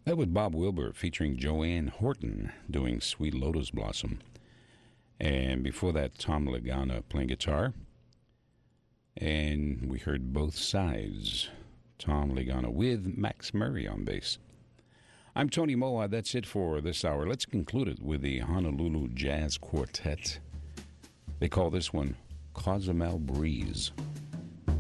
That was Bob Wilber featuring Joanne Horton doing Sweet Lotus Blossom. And before that, Tom Lagana playing guitar. And we heard Both Sides, Tom Lagana with Max Murray on bass. I'm Tony Moa. That's it for this hour. Let's conclude it with the Honolulu Jazz Quartet. They call this one Cozumel Breeze.